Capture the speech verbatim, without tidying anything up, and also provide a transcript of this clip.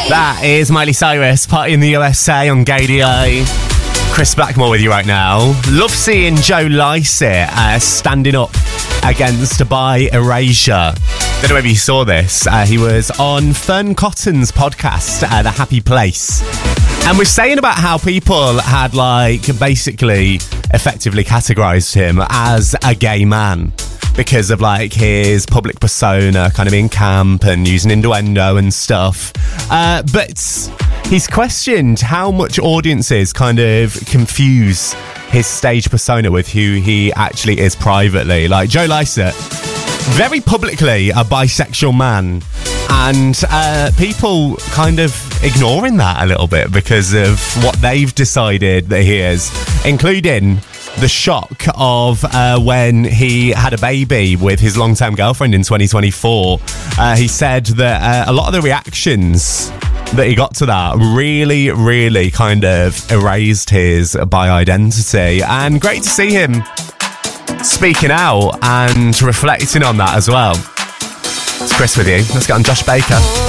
That is Miley Cyrus, Party in the U S A on Gaydio. Chris Blackmore with you right now. Love seeing Joe Lycett uh, standing up against By Erasure. Don't know if you saw this. Uh, he was on Fern Cotton's podcast, uh, The Happy Place, and was saying about how people had, like, basically effectively categorised him as a gay man because of, like, his public persona, kind of in camp and using innuendo and stuff. Uh, but he's questioned how much audiences kind of confuse his stage persona with who he actually is privately. Like, Joe Lycett, very publicly a bisexual man, and uh, people kind of ignoring that a little bit because of what they've decided that he is, including the shock of uh, when he had a baby with his long-term girlfriend in twenty twenty-four. Uh, he said that uh, a lot of the reactions that he got to that really, really kind of erased his bi identity. And great to see him speaking out and reflecting on that as well. It's Chris with you. Let's get on Josh Baker.